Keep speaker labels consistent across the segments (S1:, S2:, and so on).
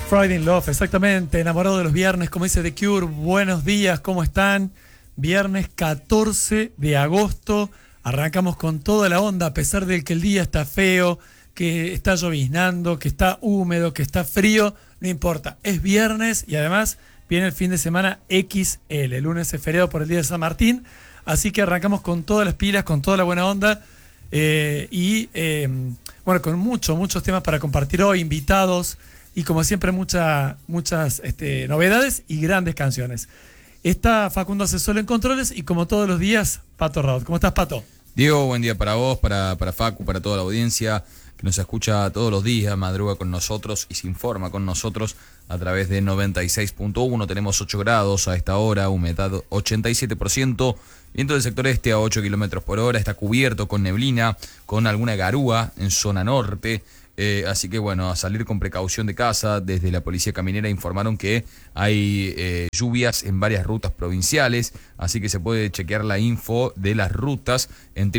S1: Friday in Love, exactamente, enamorado de los viernes, como dice The Cure. Buenos días, ¿cómo están? Viernes 14 de agosto, arrancamos con toda la onda, a pesar de que el día está feo, que está lloviznando, que está húmedo, que está frío, no importa, es viernes y además viene el fin de semana XL, el lunes es feriado por el día de San Martín, así que arrancamos con todas las pilas, con toda la buena onda bueno, con muchos temas para compartir hoy, invitados. Y como siempre, muchas novedades y grandes canciones. Está Facundo Asesolo en controles y como todos los días, Pato Raud. ¿Cómo estás, Pato?
S2: Diego, buen día para vos, para Facu, para toda la audiencia que nos escucha todos los días, madruga con nosotros y se informa con nosotros a través de 96.1. Tenemos 8 grados a esta hora, humedad 87%, viento del sector este a 8 kilómetros por hora, está cubierto con neblina, con alguna garúa en zona norte. Así que bueno, a salir con precaución de casa. Desde la Policía Caminera informaron que hay lluvias en varias rutas provinciales, así que se puede chequear la info de las rutas en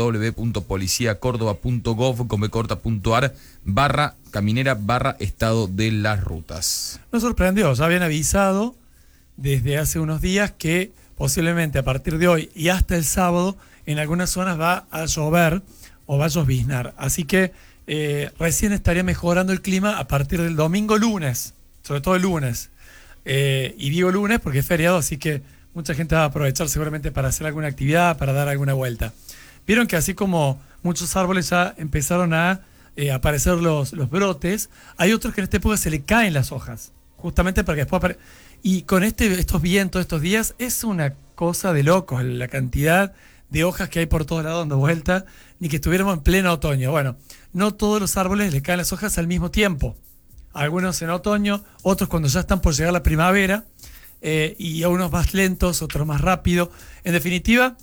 S2: www.policiacordoba.gov.ar/caminera/estado de las rutas.
S1: Nos sorprendió, ya habían avisado desde hace unos días que posiblemente a partir de hoy y hasta el sábado en algunas zonas va a llover o va a lloviznar, así que recién estaría mejorando el clima a partir del domingo, lunes, sobre todo el lunes. Y digo lunes porque es feriado, así que mucha gente va a aprovechar seguramente para hacer alguna actividad, para dar alguna vuelta. Vieron que así como muchos árboles ya empezaron a aparecer los brotes, hay otros que en esta época se le caen las hojas, justamente para que después y con estos vientos, estos días, es una cosa de locos la cantidad de hojas que hay por todos lados dando vuelta, ni que estuviéramos en pleno otoño. Bueno, no todos los árboles les caen las hojas al mismo tiempo. Algunos en otoño, otros cuando ya están por llegar la primavera, y a unos más lentos, otros más rápido. En definitiva,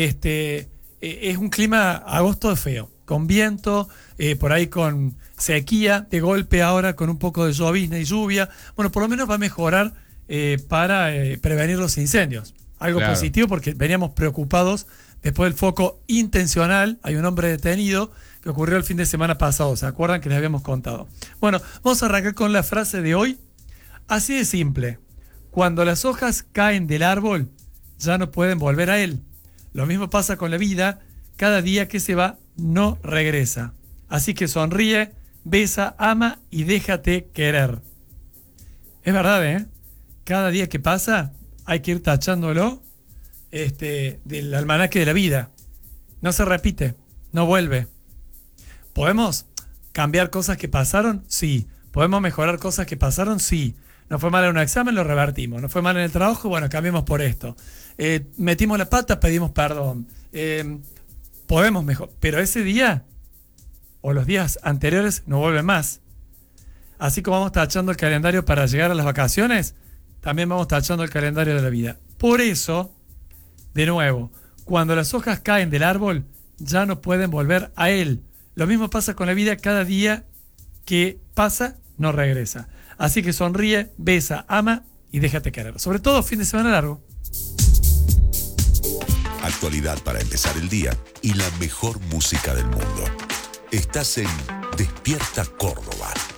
S1: es un clima agosto feo, con viento, por ahí con sequía, de golpe ahora con un poco de llovizna y lluvia. Bueno, por lo menos va a mejorar para prevenir los incendios. Algo claro, positivo porque veníamos preocupados después del foco intencional. Hay un hombre detenido que ocurrió el fin de semana pasado, ¿se acuerdan que les habíamos contado? Bueno, vamos a arrancar con la frase de hoy. Así de simple: cuando las hojas caen del árbol, ya no pueden volver a él. Lo mismo pasa con la vida, cada día que se va, no regresa. Así que sonríe, besa, ama y déjate querer. Es verdad, ¿eh? Cada día que pasa hay que ir tachándolo del almanaque de la vida. No se repite, no vuelve. ¿Podemos cambiar cosas que pasaron? Sí. ¿Podemos mejorar cosas que pasaron? Sí. ¿Nos fue mal en un examen? Lo revertimos. ¿Nos fue mal en el trabajo? Bueno, cambiemos por esto. Metimos la pata, pedimos perdón. Podemos mejorar. Pero ese día o los días anteriores no vuelven más. Así como vamos tachando el calendario para llegar a las vacaciones, también vamos tachando el calendario de la vida. Por eso, de nuevo, cuando las hojas caen del árbol, ya no pueden volver a él. Lo mismo pasa con la vida, cada día que pasa, no regresa. Así que sonríe, besa, ama y déjate querer. Sobre todo fin de semana largo.
S3: Actualidad para empezar el día y la mejor música del mundo. Estás en Despierta Córdoba.